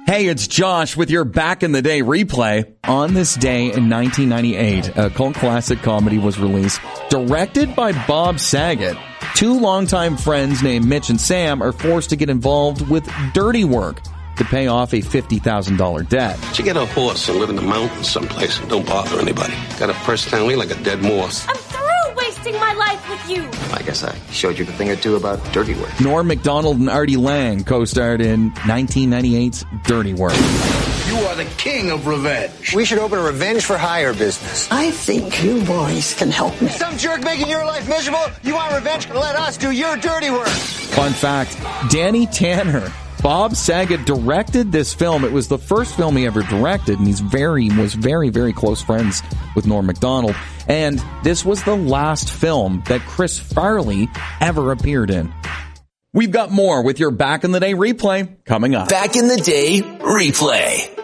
Hey, it's Josh with your Back in the Day replay. On this day in 1998, a cult classic comedy was released, directed by Bob Saget. Two longtime friends named Mitch and Sam are forced to get involved with dirty work to pay off a $50,000 debt. You get a horse and live in the mountains someplace and don't bother anybody. Got a personality like a dead moth. I'm through wasting my life with you. I guess I showed you the thing or two about dirty work. Norm Macdonald and Artie Lang co-starred in 1998's Dirty Work. You are the king of revenge. We should open a revenge for hire business. I think you boys can help me. Some jerk making your life miserable? You want revenge? Let us do your dirty work. Fun fact, Danny Tanner. Bob Saget directed this film. It was the first film he ever directed, and was very, very close friends with Norm Macdonald. And this was the last film that Chris Farley ever appeared in. We've got more with your Back in the Day replay coming up. Back in the Day replay.